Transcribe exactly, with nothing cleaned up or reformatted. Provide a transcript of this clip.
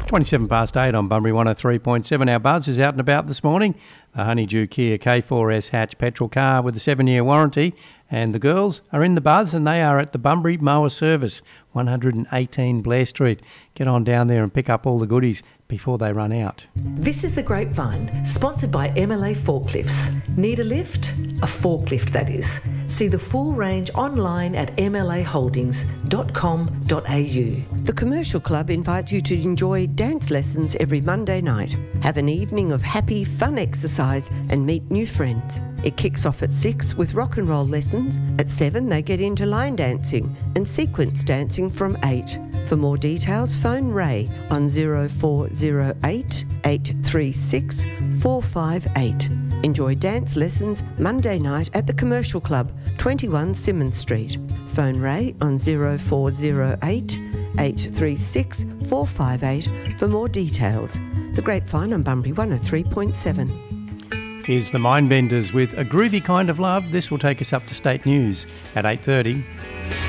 twenty-seven past eight on Bunbury one oh three point seven. Our buzz is out and about this morning. The Honeydew Kia K four S hatch petrol car with a seven-year warranty. And the girls are in the buzz and they are at the Bunbury Mower Service, one eighteen Blair Street. Get on down there and pick up all the goodies before they run out. This is The Grapevine, sponsored by M L A Forklifts. Need a lift? A forklift, that is. See the full range online at m l a holdings dot com dot a u. The Commercial Club invites you to enjoy dance lessons every Monday night. Have an evening of happy, fun exercise and meet new friends. It kicks off at six with rock and roll lessons. At seven they get into line dancing and sequence dancing from eight. For more details, phone Ray on zero four zero eight, eight three six, four five eight. Enjoy dance lessons Monday night at the Commercial Club, twenty-one Symonds Street. Phone Ray on zero four zero eight, eight three six, four five eight for more details. The Grapevine on Bunbury one oh three point seven. Here's the Mindbenders with A Groovy Kind of Love. This will take us up to state news at eight thirty.